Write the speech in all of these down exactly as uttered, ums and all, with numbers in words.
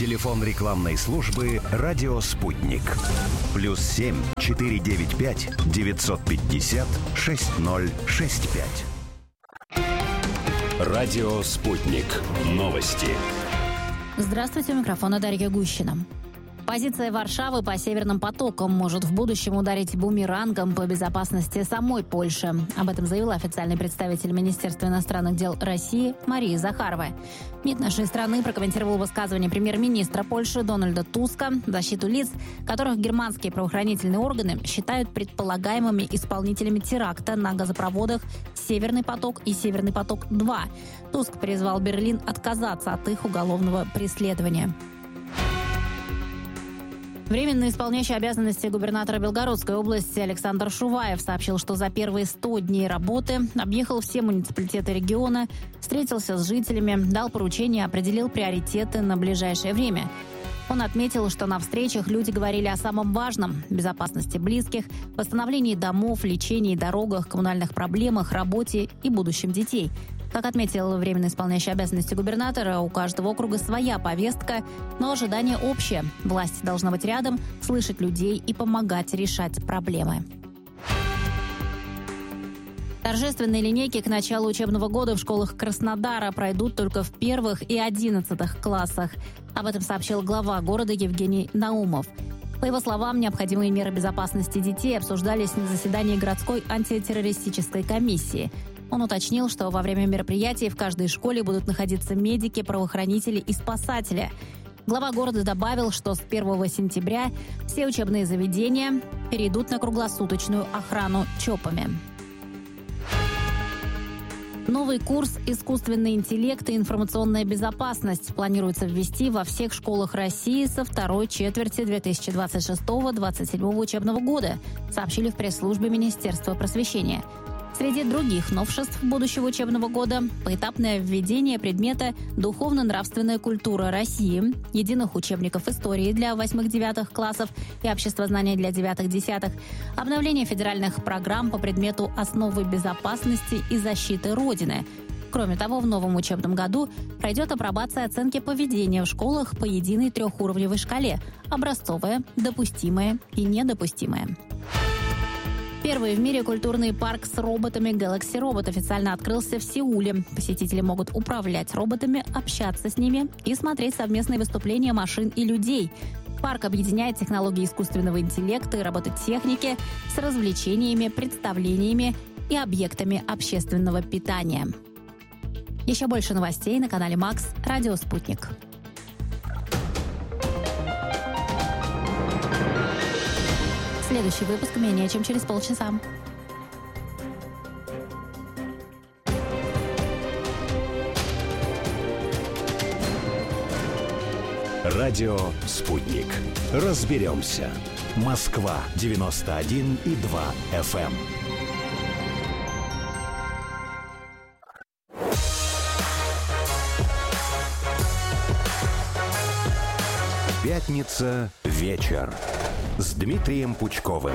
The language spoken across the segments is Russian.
Телефон рекламной службы «Радио Спутник». Плюс семь четыре девять пять девятьсот пятьдесят шесть ноль шесть пять. Радио «Спутник». Новости. Здравствуйте, у микрофона Дарья Гущина. Позиция Варшавы по северным потокам может в будущем ударить бумерангом по безопасности самой Польши. Об этом заявила официальный представитель Министерства иностранных дел России Мария Захарова. МИД нашей страны прокомментировал высказывание премьер-министра Польши Дональда Туска в защиту лиц, которых германские правоохранительные органы считают предполагаемыми исполнителями теракта на газопроводах «Северный поток» и «Северный поток-два». Туск призвал Берлин отказаться от их уголовного преследования. Временно исполняющий обязанности губернатора Белгородской области Александр Шуваев сообщил, что за первые сто дней работы объехал все муниципалитеты региона, встретился с жителями, дал поручения, определил приоритеты на ближайшее время. Он отметил, что на встречах люди говорили о самом важном – безопасности близких, восстановлении домов, лечении, дорогах, коммунальных проблемах, работе и будущем детей. Как отметил временно исполняющий обязанности губернатора, у каждого округа своя повестка, но ожидание общее. Власть должна быть рядом, слышать людей и помогать решать проблемы. Торжественные линейки к началу учебного года в школах Краснодара пройдут только в первых и одиннадцатых классах. Об этом сообщил глава города Евгений Наумов. По его словам, необходимые меры безопасности детей обсуждались на заседании городской антитеррористической комиссии. Он уточнил, что во время мероприятий в каждой школе будут находиться медики, правоохранители и спасатели. Глава города добавил, что с первого сентября все учебные заведения перейдут на круглосуточную охрану ЧОПами. Новый курс «Искусственный интеллект и информационная безопасность» планируется ввести во всех школах России со второй четверти две тысячи двадцать шестого — двадцать седьмого учебного года, сообщили в пресс-службе Министерства просвещения. Среди других новшеств будущего учебного года – поэтапное введение предмета «Духовно-нравственная культура России», единых учебников истории для восьмых-девятых классов и обществознания для девятых-десятых, обновление федеральных программ по предмету «Основы безопасности и защиты Родины». Кроме того, в новом учебном году пройдет апробация оценки поведения в школах по единой трехуровневой шкале – образцовая, допустимая и недопустимая. Первый в мире культурный парк с роботами Galaxy Robot официально открылся в Сеуле. Посетители могут управлять роботами, общаться с ними и смотреть совместные выступления машин и людей. Парк объединяет технологии искусственного интеллекта и робототехники с развлечениями, представлениями и объектами общественного питания. Еще больше новостей на канале Макс «Радио Спутник». Следующий выпуск менее чем через полчаса. Радио «Спутник». Разберемся. Москва девяносто один и два эф эм. Пятница. Вечер. С Дмитрием Пучковым.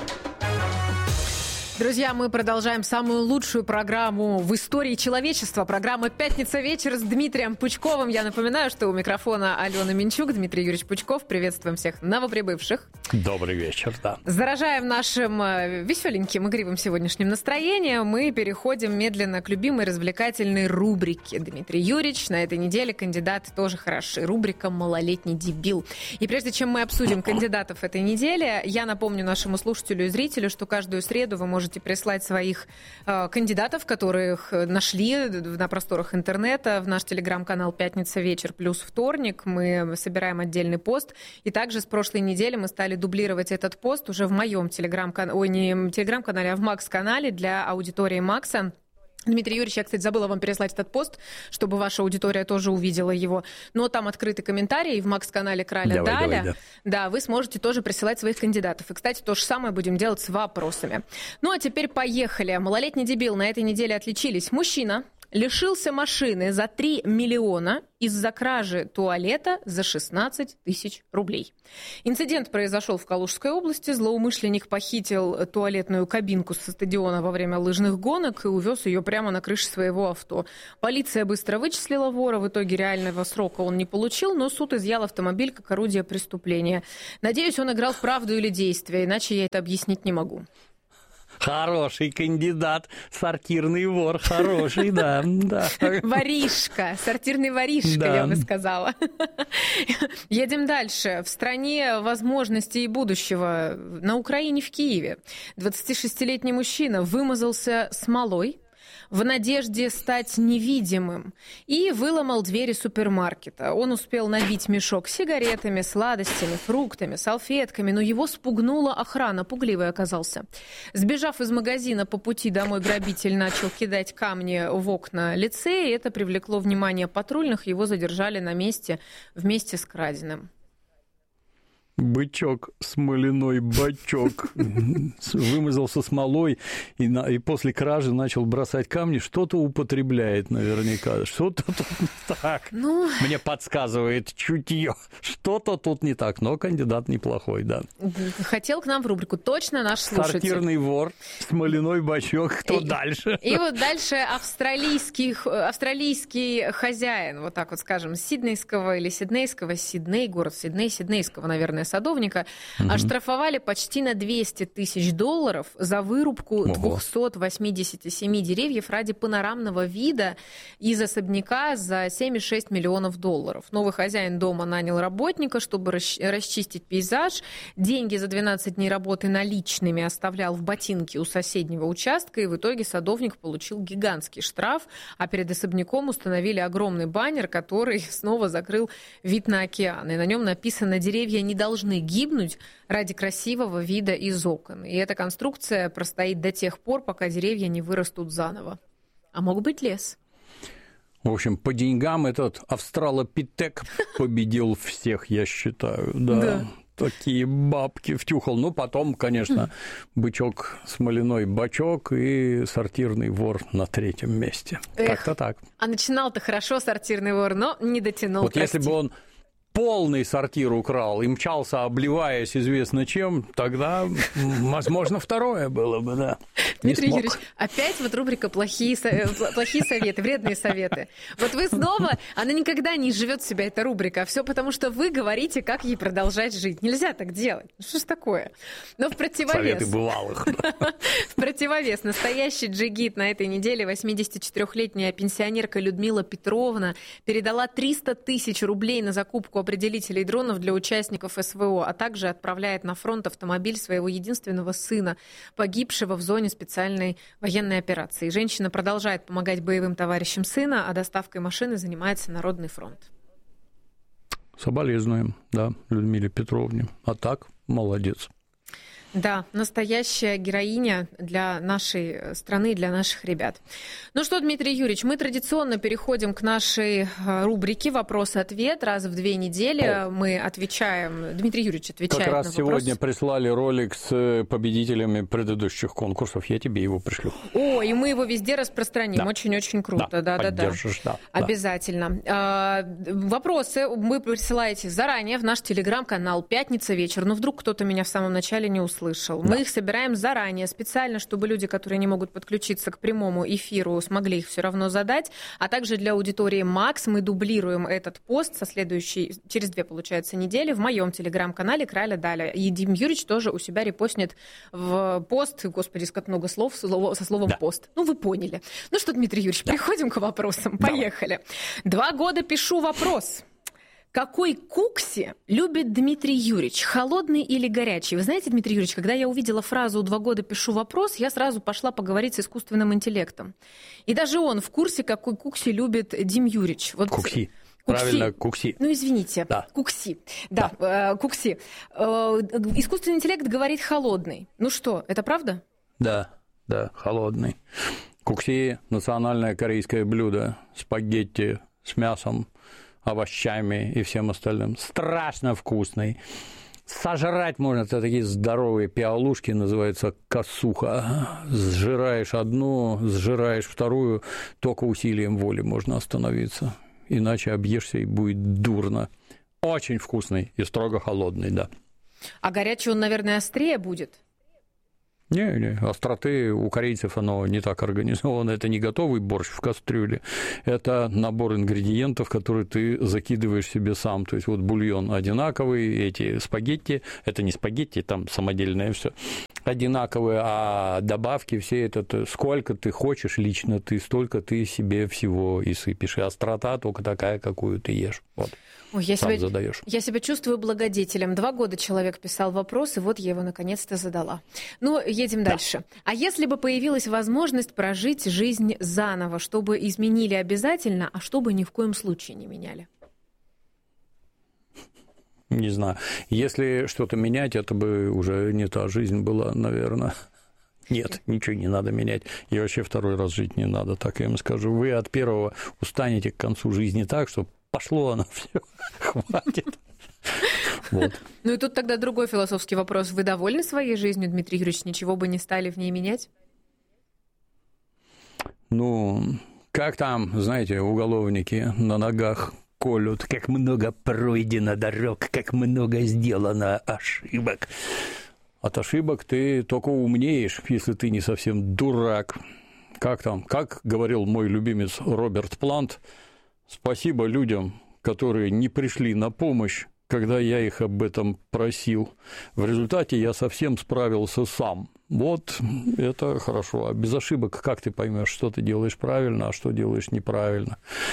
Друзья, мы продолжаем самую лучшую программу в истории человечества. Программа «Пятница вечер» с Дмитрием Пучковым. Я напоминаю, что у микрофона Алена Минчук, Дмитрий Юрьевич Пучков. Приветствуем всех новоприбывших. Добрый вечер, да. Заражаем нашим веселеньким, игривым сегодняшним настроением. Мы переходим медленно к любимой развлекательной рубрике. Дмитрий Юрьевич, на этой неделе кандидаты тоже хороши. Рубрика «Малолетний дебил». И прежде чем мы обсудим кандидатов этой недели, я напомню нашему слушателю и зрителю, что каждую среду вы можете прислать своих э, кандидатов, которых нашли на просторах интернета, в наш телеграм-канал «Пятница вечер» плюс вторник. Мы собираем отдельный пост. И также с прошлой недели мы стали дублировать этот пост уже в моем телеграм-канале, ой, не телеграм-канале, а в Макс-канале для аудитории Макса. Дмитрий Юрьевич, я, кстати, забыла вам переслать этот пост, чтобы ваша аудитория тоже увидела его. Но там открыты комментарии в Макс-канале Краля давай, Даля. давай, да. Да, вы сможете тоже присылать своих кандидатов. И, кстати, то же самое будем делать с вопросами. Ну, а теперь поехали. Малолетний дебил на этой неделе отличились мужчина, лишился машины за три миллиона из-за кражи туалета за шестнадцать тысяч рублей. Инцидент произошел в Калужской области. Злоумышленник похитил туалетную кабинку со стадиона во время лыжных гонок и увез ее прямо на крыше своего авто. Полиция быстро вычислила вора. В итоге реального срока он не получил, но суд изъял автомобиль как орудие преступления. Надеюсь, он играл в правду или действие, иначе я это объяснить не могу. Хороший кандидат, сортирный вор, хороший, да, да. Воришка, сортирный воришка, да. Я бы сказала. Едем дальше. В стране возможностей и будущего. На Украине, в Киеве, двадцатишестилетний мужчина вымазался смолой в надежде стать невидимым и выломал двери супермаркета. Он успел набить мешок с сигаретами, сладостями, фруктами, салфетками, но его спугнула охрана, пугливый оказался. Сбежав из магазина по пути домой, грабитель начал кидать камни в окна лицея, и это привлекло внимание патрульных, его задержали на месте вместе с краденым. Бычок, смоляной бачок, вымазался смолой и, на, и после кражи начал бросать камни. Что-то употребляет наверняка. Что-то тут не так. Ну... Мне подсказывает чутье. Что-то тут не так, но кандидат неплохой, да. Хотел к нам в рубрику точно наш слушатель. Сортирный вор, смоляной бачок. Кто и, дальше? И вот дальше австралийский, австралийский хозяин, вот так вот скажем, сиднейского или сиднейского, Сидней, город Сидней, сиднейского, наверное, садовника, угу. оштрафовали почти на двести тысяч долларов за вырубку Ого. двести восемьдесят семь деревьев ради панорамного вида из особняка за семь целых шесть десятых миллионов долларов. Новый хозяин дома нанял работника, чтобы расчистить пейзаж. Деньги за двенадцать дней работы наличными оставлял в ботинке у соседнего участка, и в итоге садовник получил гигантский штраф, а перед особняком установили огромный баннер, который снова закрыл вид на океан. И на нем написано: «Деревья не должны должны гибнуть ради красивого вида из окон». И эта конструкция простоит до тех пор, пока деревья не вырастут заново. А мог быть лес. В общем, по деньгам этот австралопитек победил всех, я считаю. Да. да. Такие бабки втюхал. Ну, потом, конечно, бычок, смоляной бачок и сортирный вор на третьем месте. Эх, как-то так. А начинал-то хорошо сортирный вор, но не дотянул. Вот прости. Если бы он полный сортир украл и мчался, обливаясь известно чем, тогда, возможно, второе было бы, да. Дмитрий Юрьевич, опять вот рубрика «Плохие, плохие советы», вредные советы. Вот вы снова, она никогда не изживет в себя, эта рубрика, а все потому, что вы говорите, как ей продолжать жить. Нельзя так делать. Что ж такое? Но в противовес... Советы бывалых. В противовес настоящий джигит на этой неделе восьмидесятичетырёхлетняя пенсионерка Людмила Петровна передала триста тысяч рублей на закупку определителей дронов для участников СВО, а также отправляет на фронт автомобиль своего единственного сына, погибшего в зоне специальной военной операции. Женщина продолжает помогать боевым товарищам сына, а доставкой машины занимается Народный фронт. Соболезнуем, да, Людмиле Петровне. А так, молодец. Да, настоящая героиня для нашей страны, для наших ребят. Ну что, Дмитрий Юрьевич, мы традиционно переходим к нашей рубрике «Вопрос-ответ». Раз в две недели О. мы отвечаем, Дмитрий Юрьевич отвечает как раз на сегодня вопрос. Прислали ролик с победителями предыдущих конкурсов. Я тебе его пришлю. О, и мы его везде распространим. Да. Очень-очень круто. Да, да, да. да. Обязательно. Да. Вопросы вы присылаете заранее в наш телеграм-канал «Пятница вечер». Но вдруг кто-то меня в самом начале не услышал. слышал. Да. Мы их собираем заранее, специально, чтобы люди, которые не могут подключиться к прямому эфиру, смогли их все равно задать. А также для аудитории Макс мы дублируем этот пост со следующей, через две, получается, недели в моем телеграм-канале «Краля Даля». И Дим Юрьевич тоже у себя репостнет в пост, господи, как много слов со словом да. «пост». Ну, вы поняли. Ну что, Дмитрий Юрьевич, да. переходим к вопросам. Поехали. Да. Два года пишу вопрос. Какой кукси любит Дмитрий Юрьевич? Холодный или горячий? Вы знаете, Дмитрий Юрьевич, когда я увидела фразу «два года пишу вопрос», я сразу пошла поговорить с искусственным интеллектом. И даже он в курсе, какой кукси любит Дим Юрьевич. Вот... Кукси. Кукси. Правильно, кукси. Ну, извините, да. кукси. Да, да. Э, кукси. Э, искусственный интеллект говорит «холодный». Ну что, это правда? Да, да, холодный. Кукси – национальное корейское блюдо. Спагетти с мясом, овощами и всем остальным. Страшно вкусный. Сожрать можно, это такие здоровые пиалушки, называются косуха. Сжираешь одну, сжираешь вторую, только усилием воли можно остановиться. Иначе объешься и будет дурно. Очень вкусный и строго холодный, да. А горячий он, наверное, острее будет? Не, не, остроты у корейцев оно не так организовано. Это не готовый борщ в кастрюле, это набор ингредиентов, которые ты закидываешь себе сам. То есть вот бульон одинаковый, эти спагетти, это не спагетти, там самодельное все одинаковые, а добавки все это, сколько ты хочешь лично ты, столько ты себе всего и сыпешь. И острота только такая, какую ты ешь. Вот. Ой, я, сам себя, задаешь. я себя чувствую благодетелем. Два года человек писал вопрос, и вот я его наконец-то задала. Ну, едем да. дальше. А если бы появилась возможность прожить жизнь заново, чтобы изменили обязательно, а чтобы ни в коем случае не меняли? Не знаю. Если что-то менять, это бы уже не та жизнь была, наверное. Нет, ничего не надо менять. И вообще второй раз жить не надо, так я им скажу. Вы от первого устанете к концу жизни так, что пошло оно все, хватит. Вот. Ну и тут тогда другой философский вопрос. Вы довольны своей жизнью, Дмитрий Юрьевич? Ничего бы не стали в ней менять? Ну, как там, знаете, уголовники на ногах колют, как много пройдено дорог, как много сделано ошибок. От ошибок ты только умнеешь, если ты не совсем дурак. Как там, как говорил мой любимец Роберт Плант, спасибо людям, которые не пришли на помощь, когда я их об этом просил. В результате я совсем справился сам. Вот это хорошо. А без ошибок как ты поймешь, что ты делаешь правильно, а что делаешь неправильно?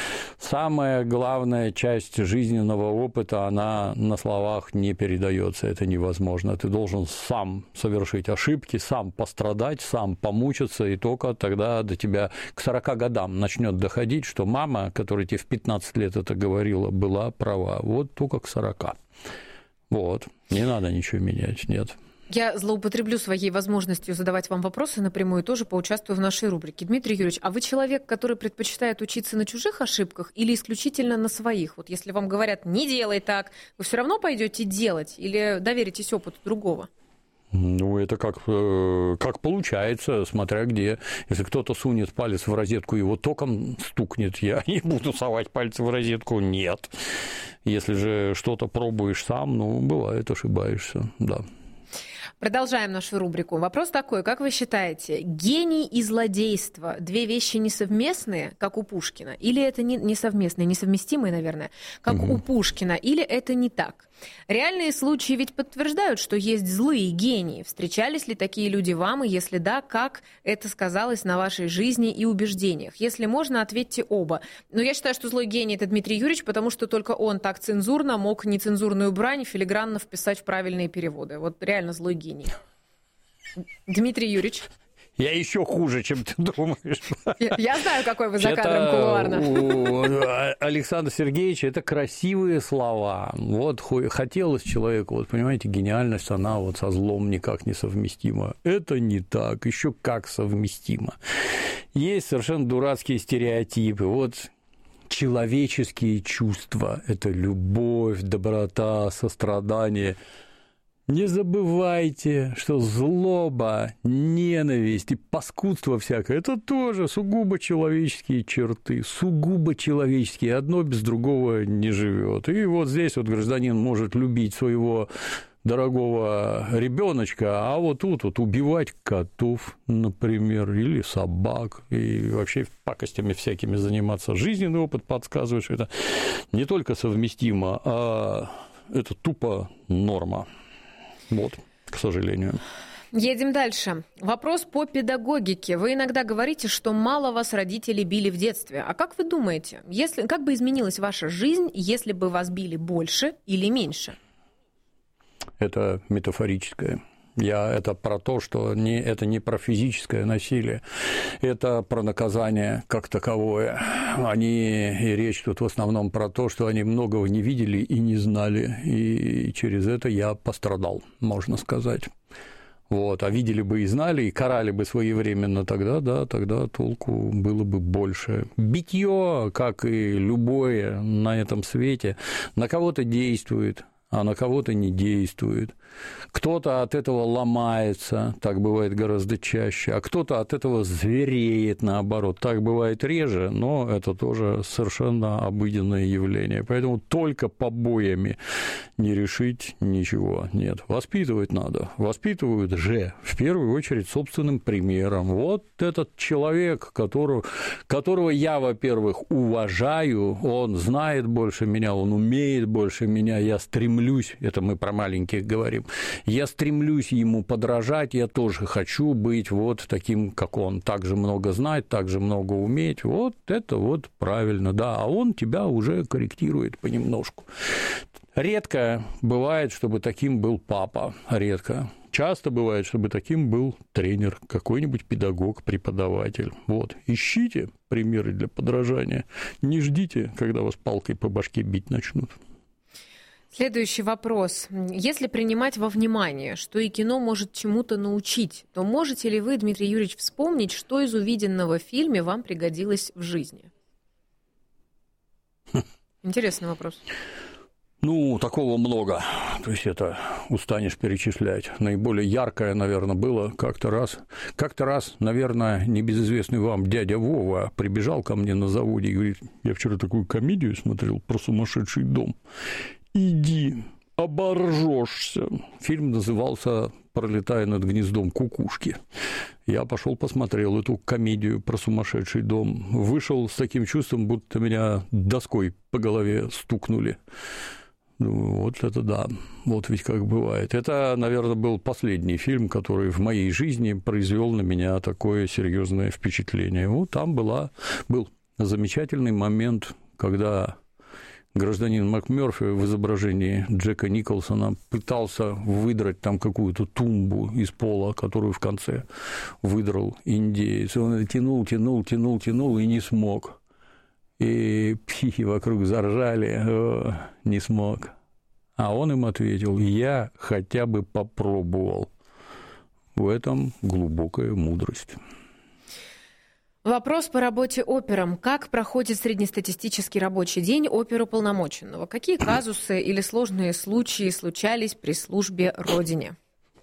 Самая главная часть жизненного опыта, она на словах не передается. Это невозможно. Ты должен сам совершить ошибки, сам пострадать, сам помучиться, и только тогда до тебя к сорока годам начнет доходить, что мама, которая тебе в пятнадцать лет это говорила, была права. Вот только к сорока. Вот. Не надо ничего менять, нет. Я злоупотреблю своей возможностью задавать вам вопросы напрямую и тоже поучаствую в нашей рубрике. Дмитрий Юрьевич, а вы человек, который предпочитает учиться на чужих ошибках или исключительно на своих? Вот если вам говорят, не делай так, вы все равно пойдете делать или доверитесь опыту другого? Ну, это как, как получается, смотря где. Если кто-то сунет палец в розетку, его током стукнет, я не буду совать пальцы в розетку, нет. Если же что-то пробуешь сам, ну, бывает, ошибаешься, да. Продолжаем нашу рубрику. Вопрос такой, как вы считаете, гений и злодейство – две вещи несовместные, как у Пушкина, или это не, не совместные, несовместимые, наверное, как угу. у Пушкина, или это не так? Реальные случаи ведь подтверждают, что есть злые гении. Встречались ли такие люди вам, и если да, как это сказалось на вашей жизни и убеждениях? Если можно, ответьте оба. Но я считаю, что злой гений – это Дмитрий Юрьевич, потому что только он так цензурно мог нецензурную брань филигранно вписать в правильные переводы. Вот реально злой гений. Дмитрий Юрьевич. Я еще хуже, чем ты думаешь. Я, я знаю, какой вы за кадром кулуарно. У Александра Сергеевича это красивые слова. Вот хотелось человеку, вот понимаете, гениальность, она вот со злом никак не совместима. Это не так, еще как совместимо. Есть совершенно дурацкие стереотипы. Вот человеческие чувства – это любовь, доброта, сострадание. Не забывайте, что злоба, ненависть и паскудство всякое – это тоже сугубо человеческие черты, сугубо человеческие, одно без другого не живет. И вот здесь вот гражданин может любить своего дорогого ребеночка, а вот тут вот убивать котов, например, или собак, и вообще пакостями всякими заниматься. Жизненный опыт подсказывает, что это не только совместимо, а это тупо норма. Вот, к сожалению. Едем дальше. Вопрос по педагогике. Вы иногда говорите, что мало вас родители били в детстве. А как вы думаете, если, как бы изменилась ваша жизнь, если бы вас били больше или меньше? Это метафорическое. Я, это про то, что не, это не про физическое насилие, это про наказание как таковое. Они, и речь тут в основном про то, что они многого не видели и не знали, и через это я пострадал, можно сказать. Вот, а видели бы и знали, и карали бы своевременно, тогда, да, тогда толку было бы больше. Битье, как и любое на этом свете, на кого-то действует, а на кого-то не действует. Кто-то от этого ломается, так бывает гораздо чаще, а кто-то от этого звереет, наоборот. Так бывает реже, но это тоже совершенно обыденное явление. Поэтому только побоями не решить ничего. Нет, воспитывать надо. Воспитывают же, в первую очередь, собственным примером. Вот этот человек, которого, которого я, во-первых, уважаю, он знает больше меня, он умеет больше меня, я стремлюсь, это мы про маленьких говорим, я стремлюсь ему подражать, я тоже хочу быть вот таким, как он, так же много знать, так же много уметь, вот это вот правильно, да, а он тебя уже корректирует понемножку. Редко бывает, чтобы таким был папа, редко. Часто бывает, чтобы таким был тренер, какой-нибудь педагог, преподаватель. Вот, ищите примеры для подражания, не ждите, когда вас палкой по башке бить начнут. Следующий вопрос. Если принимать во внимание, что и кино может чему-то научить, то можете ли вы, Дмитрий Юрьевич, вспомнить, что из увиденного в фильме вам пригодилось в жизни? Интересный вопрос. Ну, такого много. То есть это устанешь перечислять. Наиболее яркое, наверное, было как-то раз. Как-то раз, наверное, небезызвестный вам дядя Вова прибежал ко мне на заводе и говорит: я вчера такую комедию смотрел про сумасшедший дом. Иди, оборжешься. Фильм назывался «Пролетая над гнездом кукушки». Я пошел посмотрел эту комедию про сумасшедший дом. Вышел с таким чувством, будто меня доской по голове стукнули. Ну, вот это да, вот ведь как бывает. Это, наверное, был последний фильм, который в моей жизни произвел на меня такое серьезное впечатление. Вот там была, был замечательный момент, когда гражданин МакМёрфи в изображении Джека Николсона пытался выдрать там какую-то тумбу из пола, которую в конце выдрал индеец. Он тянул, тянул, тянул, тянул и не смог. И психи вокруг заржали: о, не смог. А он им ответил: я хотя бы попробовал. В этом глубокая мудрость. Вопрос по работе опером. Как проходит среднестатистический рабочий день оперуполномоченного? Какие казусы или сложные случаи случались при службе Родине?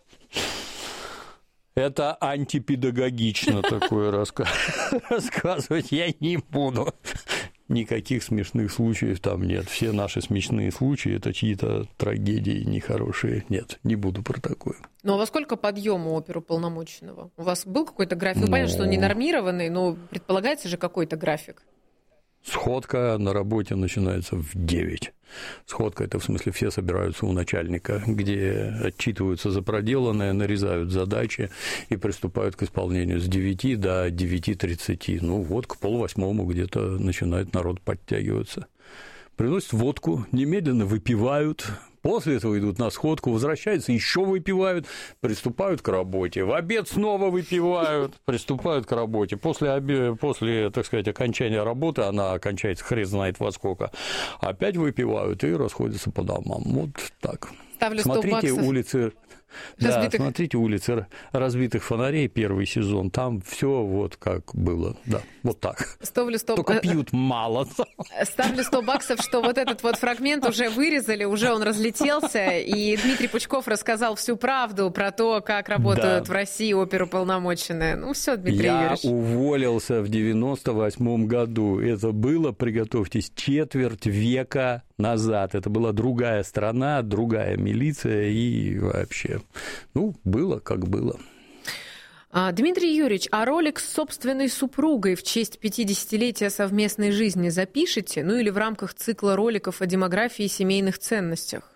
Это антипедагогично такое рассказывать я не буду. Никаких смешных случаев там нет. Все наши смешные случаи – это чьи-то трагедии нехорошие. Нет, не буду про такое. Ну, а во сколько подъем у оперуполномоченного? У вас был какой-то график? Ну, понятно, что он не нормированный, но предполагается же какой-то график. Сходка на работе начинается в девять. Сходка – это в смысле все собираются у начальника, где отчитываются за проделанное, нарезают задачи и приступают к исполнению с девяти до девяти тридцати. Ну вот, к полвосьмому где-то начинает народ подтягиваться. Приносят водку, немедленно выпивают. После этого идут на сходку, возвращаются, еще выпивают, приступают к работе. В обед снова выпивают, приступают к работе. После, обе... После, так сказать, окончания работы, она окончается хрен знает во сколько, опять выпивают и расходятся по домам. Вот так. Ставлю Смотрите сто баксов. улицы... Разбитых... Да, смотрите улицы разбитых фонарей, первый сезон, там все вот как было, да, вот так. Ставлю сто... Только пьют мало. Ставлю сто баксов, что вот этот вот фрагмент уже вырезали, уже он разлетелся, и Дмитрий Пучков рассказал всю правду про то, как работают да. в России оперуполномоченные. Ну все, Дмитрий Я Юрьевич. Я уволился в девяносто восьмом году. Это было, приготовьтесь, четверть века назад. Это была другая страна, другая милиция и вообще. Ну, было как было. Дмитрий Юрьевич, а ролик с собственной супругой в честь пятидесятилетия совместной жизни запишете? Ну или в рамках цикла роликов о демографии и семейных ценностях?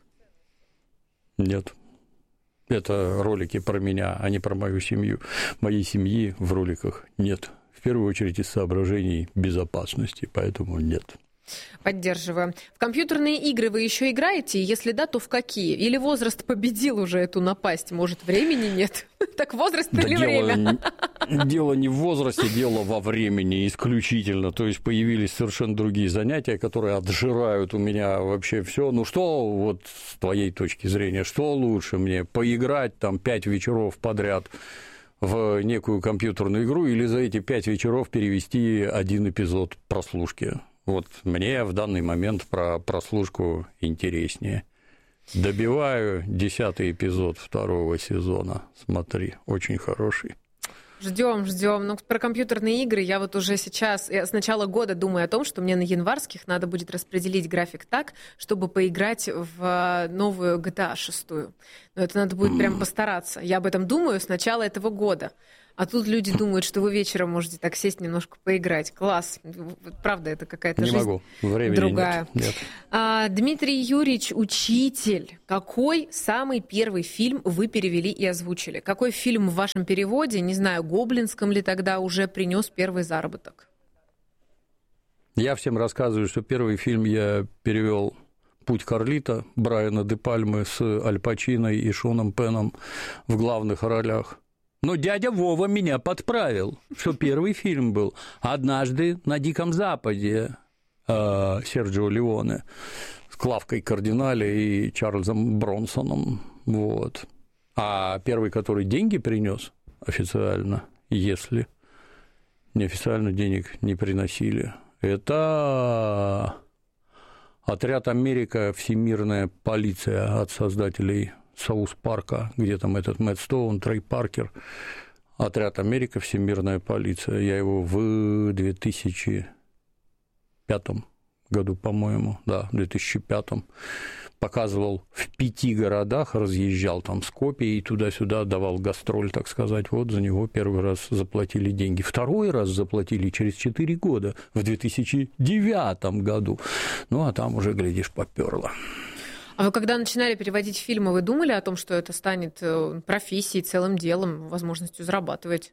Нет. Это ролики про меня, а не про мою семью. Моей семьи в роликах нет. В первую очередь из соображений безопасности, поэтому нет. Поддерживаю. В компьютерные игры вы еще играете? Если да, то в какие? Или возраст победил уже эту напасть? Может, времени нет? Так возраст или время? Дело не в возрасте, дело во времени исключительно. То есть появились совершенно другие занятия, которые отжирают у меня вообще все. Ну что, вот с твоей точки зрения, что лучше мне? Поиграть там пять вечеров подряд в некую компьютерную игру или за эти пять вечеров перевести один эпизод прослушки? Вот мне в данный момент про прослушку интереснее. Добиваю десятый эпизод второго сезона. Смотри, очень хороший. Ждем, ждем. Ну, про компьютерные игры я вот уже сейчас, я с начала года думаю о том, что мне на январских надо будет распределить график так, чтобы поиграть в новую джи ти эй шесть. Но это надо будет прям постараться. Я об этом думаю с начала этого года. А тут люди думают, что вы вечером можете так сесть немножко поиграть. Класс. Правда, это какая-то не жизнь могу. Времени другая. Нет. Нет. А, Дмитрий Юрьевич, учитель. Какой самый первый фильм вы перевели и озвучили? Какой фильм в вашем переводе, не знаю, гоблинском ли тогда, уже принес первый заработок? Я всем рассказываю, что первый фильм я перевел «Путь Карлита» Брайана де Пальмы с Аль Пачино и Шоном Пеном в главных ролях. Но дядя Вова меня подправил, что первый фильм был «Однажды на Диком Западе» Серджио Леоне с Клавкой Кардинале и Чарльзом Бронсоном. Вот. А первый, который деньги принес официально, если неофициально денег не приносили, это «Отряд Америка. Всемирная полиция» от создателей Саус Парка, где там этот Мэтт Стоун, Трей Паркер, «Отряд Америка. Всемирная полиция». Я его в две тысячи пятом году, по-моему, да, в две тысячи пятом показывал в пяти городах, разъезжал там с копией туда-сюда, давал гастроль, так сказать. Вот за него первый раз заплатили деньги. Второй раз заплатили через четыре года, в две тысячи девятом году. Ну, а там уже, глядишь, попёрло. А вы когда начинали переводить фильмы, вы думали о том, что это станет профессией, целым делом, возможностью зарабатывать?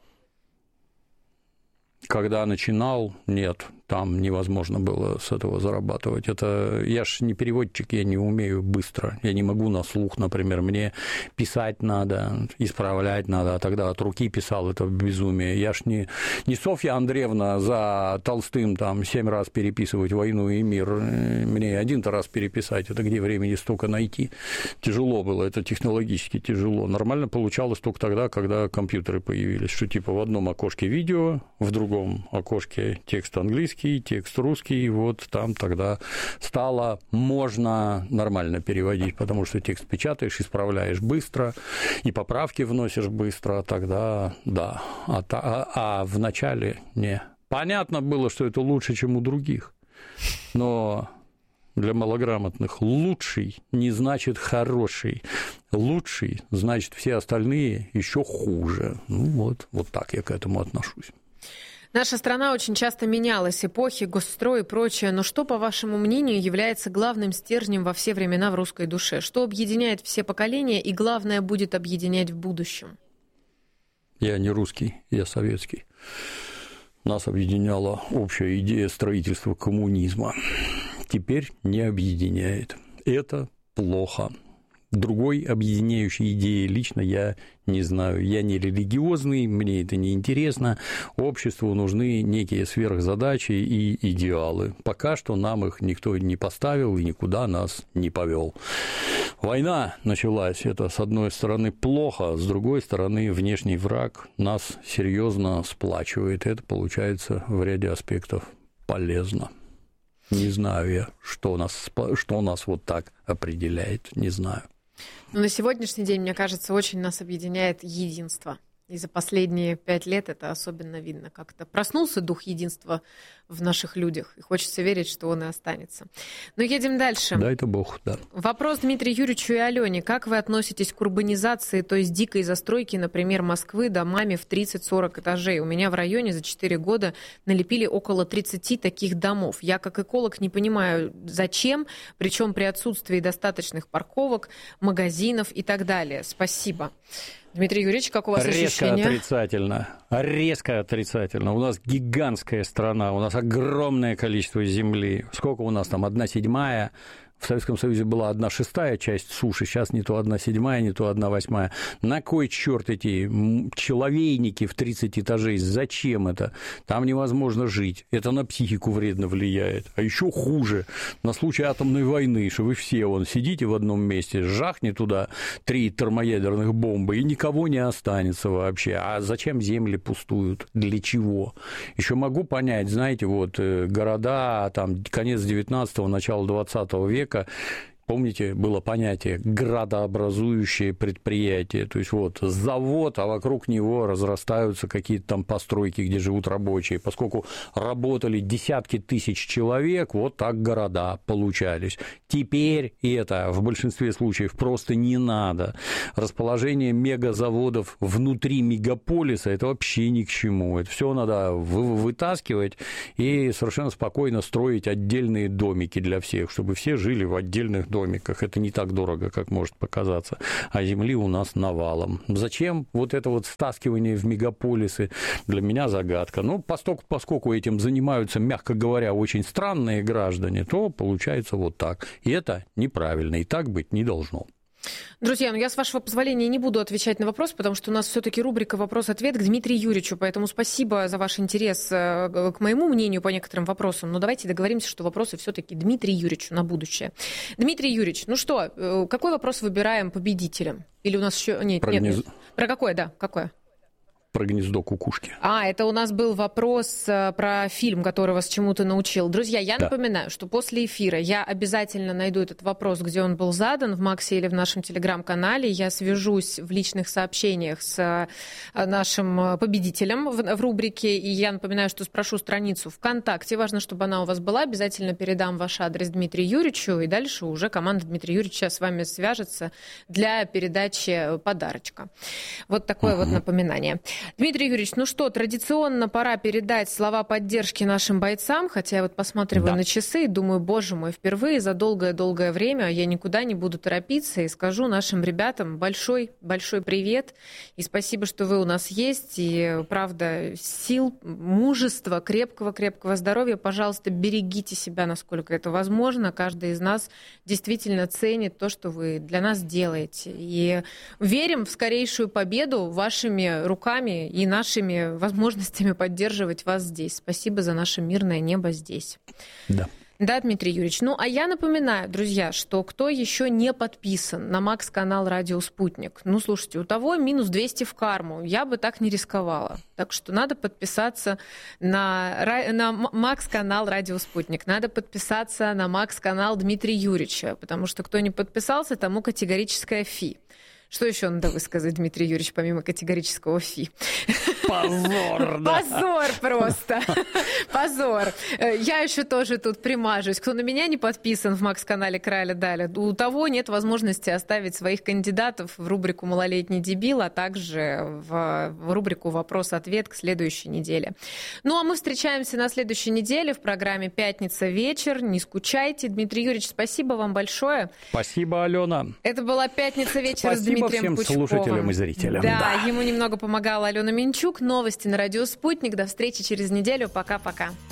Когда начинал, нет, там невозможно было с этого зарабатывать. Это я ж не переводчик, я не умею быстро, я не могу на слух, например, мне писать надо, исправлять надо, а тогда от руки писал, это безумие. Я ж не, не Софья Андреевна за Толстым там семь раз переписывать «Войну и мир», мне один-то раз переписать, это где времени столько найти? Тяжело было, это технологически тяжело. Нормально получалось только тогда, когда компьютеры появились, что типа в одном окошке видео, в другом В другом окошке текст английский, текст русский, вот там тогда стало можно нормально переводить, потому что текст печатаешь, исправляешь быстро, и поправки вносишь быстро, тогда да, а, а, а в начале не. Понятно было, что это лучше, чем у других, но для малограмотных лучший не значит хороший, лучший значит все остальные еще хуже. Ну вот, вот так я к этому отношусь. Наша страна очень часто менялась, эпохи, госстрой и прочее, но что, по вашему мнению, является главным стержнем во все времена в русской душе? Что объединяет все поколения и, главное, будет объединять в будущем? Я не русский, я советский. Нас объединяла общая идея строительства коммунизма. Теперь не объединяет. Это плохо. Другой объединяющей идеи лично я не знаю. Я не религиозный, мне это не интересно. Обществу нужны некие сверхзадачи и идеалы. Пока что нам их никто не поставил и никуда нас не повел. Война началась. Это, с одной стороны, плохо, с другой стороны, внешний враг нас серьезно сплачивает. Это получается в ряде аспектов полезно. Не знаю я, что нас, что нас вот так определяет, не знаю. Но на сегодняшний день, мне кажется, очень нас объединяет единство. И за последние пять лет это особенно видно. Как-то проснулся дух единства в наших людях. И хочется верить, что он и останется. Но едем дальше. Дай-то Бог, да. Вопрос Дмитрию Юрьевичу и Алене. Как вы относитесь к урбанизации, то есть дикой застройке, например, Москвы домами в тридцать-сорок этажей? У меня в районе за четыре года налепили около тридцати таких домов. Я, как эколог, не понимаю, зачем, причем при отсутствии достаточных парковок, магазинов и так далее. Спасибо. Дмитрий Юрьевич, как у вас резко ощущения? Резко отрицательно. Резко отрицательно. У нас гигантская страна, у нас огромное количество земли. Сколько у нас там? Одна седьмая. В Советском Союзе была одна шестая часть суши, сейчас не то одна седьмая, не то одна восьмая. На кой черт эти человейники в тридцать этажей? Зачем это? Там невозможно жить. Это на психику вредно влияет. А еще хуже, на случай атомной войны, что вы все вон сидите в одном месте, жахни туда три термоядерных бомбы, и никого не останется вообще. А зачем земли пустуют? Для чего? Еще могу понять, знаете, вот города, там, конец девятнадцатого, начало двадцатого века, помните, было понятие градообразующее предприятие. То есть вот завод, а вокруг него разрастаются какие-то там постройки, где живут рабочие. Поскольку работали десятки тысяч человек, вот так города получались. Теперь это в большинстве случаев просто не надо. Расположение мегазаводов внутри мегаполиса – это вообще ни к чему. Это все надо вытаскивать и совершенно спокойно строить отдельные домики для всех, чтобы все жили в отдельных домиках. Это не так дорого, как может показаться. А земли у нас навалом. Зачем вот это вот стаскивание в мегаполисы? Для меня загадка. Ну, поскольку, поскольку этим занимаются, мягко говоря, очень странные граждане, то получается вот так. И это неправильно, и так быть не должно. Друзья, ну я, с вашего позволения, не буду отвечать на вопрос, потому что у нас все-таки рубрика «Вопрос-ответ» к Дмитрию Юрьевичу, поэтому спасибо за ваш интерес к моему мнению по некоторым вопросам, но давайте договоримся, что вопросы все-таки Дмитрию Юрьевичу на будущее. Дмитрий Юрьевич, ну что, какой вопрос выбираем победителем? Или у нас еще... Нет, Про нет, гнез... нет. Про какой, да, какое? Про гнездо кукушки. А, это у нас был вопрос про фильм, который вас чему-то научил. Друзья, я да. напоминаю, что после эфира я обязательно найду этот вопрос, где он был задан, в Максе или в нашем телеграм-канале. Я свяжусь в личных сообщениях с нашим победителем в, в рубрике. И я напоминаю, что спрошу страницу ВКонтакте. Важно, чтобы она у вас была. Обязательно передам ваш адрес Дмитрию Юрьевичу. И дальше уже команда Дмитрия Юрьевича с вами свяжется для передачи подарочка. Вот такое uh-huh. вот напоминание. Дмитрий Юрьевич, ну что, традиционно пора передать слова поддержки нашим бойцам, хотя я вот посматриваю да. на часы и думаю, боже мой, впервые за долгое-долгое время я никуда не буду торопиться и скажу нашим ребятам большой-большой привет и спасибо, что вы у нас есть, и, правда, сил, мужества, крепкого-крепкого здоровья, пожалуйста, берегите себя, насколько это возможно, каждый из нас действительно ценит то, что вы для нас делаете, и верим в скорейшую победу вашими руками и нашими возможностями поддерживать вас здесь. Спасибо за наше мирное небо здесь. Да. Да, Дмитрий Юрьевич. Ну, а я напоминаю, друзья, что кто еще не подписан на Макс-канал «Радио Спутник», ну, слушайте, у того минус двести в карму. Я бы так не рисковала. Так что надо подписаться на, на Макс-канал «Радио Спутник». Надо подписаться на Макс-канал Дмитрия Юрьевича, потому что кто не подписался, тому категорическое фи. Что еще надо высказать, Дмитрий Юрьевич, помимо категорического фи? Позор, да. Позор просто. Позор. Я еще тоже тут примажусь. Кто на меня не подписан в Макс-канале Краля Даля, у того нет возможности оставить своих кандидатов в рубрику «Малолетний дебил», а также в, в рубрику «Вопрос-ответ» к следующей неделе. Ну, а мы встречаемся на следующей неделе в программе «Пятница вечер». Не скучайте. Дмитрий Юрьевич, спасибо вам большое. Спасибо, Алена. Это была «Пятница вечер» с Дмитрием Всем Пучковым. Слушателям и зрителям. Да, да, ему немного помогала Алена Минчук. Новости на радио «Спутник». До встречи через неделю. Пока-пока.